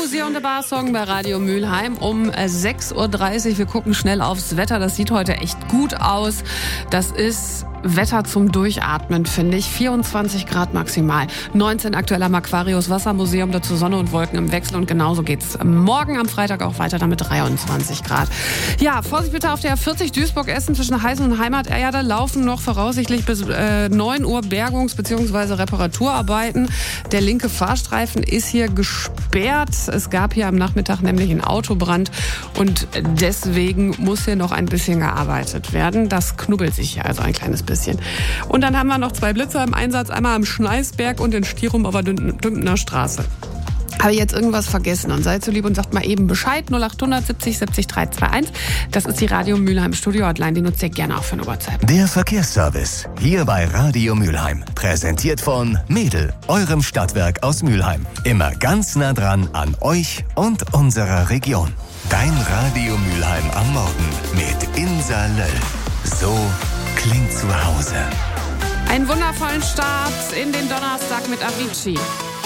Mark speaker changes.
Speaker 1: Museum der Barsong bei Radio Mülheim um 6.30 Uhr. Wir gucken schnell aufs Wetter. Das sieht heute echt gut aus. Das ist Wetter zum Durchatmen, finde ich. 24 Grad maximal. 19 aktuell am Aquarius Wassermuseum, dazu Sonne und Wolken im Wechsel. Und genauso geht's morgen am Freitag auch weiter, damit 23 Grad. Ja, Vorsicht bitte auf der 40 Duisburg-Essen zwischen Heißen und Heimaterde laufen noch voraussichtlich bis 9 Uhr Bergungs- bzw. Reparaturarbeiten. Der linke Fahrstreifen ist hier gesperrt. Es gab hier am Nachmittag nämlich einen Autobrand und deswegen muss hier noch ein bisschen gearbeitet werden. Das knubbelt sich hier also ein kleines bisschen. Und dann haben wir noch 2 Blitzer im Einsatz, einmal am Schneisberg und in Stirum auf der Dümpener Straße. Habe ich jetzt irgendwas vergessen? Und seid so lieb und sagt mal eben Bescheid. 0800 70 70 321. Das ist die Radio Mülheim Studio-Hotline. Die nutzt ihr gerne auch für eine WhatsApp.
Speaker 2: Der Verkehrsservice. Hier bei Radio Mülheim. Präsentiert von Mädel, eurem Stadtwerk aus Mülheim. Immer ganz nah dran an euch und unserer Region. Dein Radio Mülheim am Morgen mit Insa Löll. So klingt zu Hause.
Speaker 1: Einen wundervollen Start in den Donnerstag mit Avicii.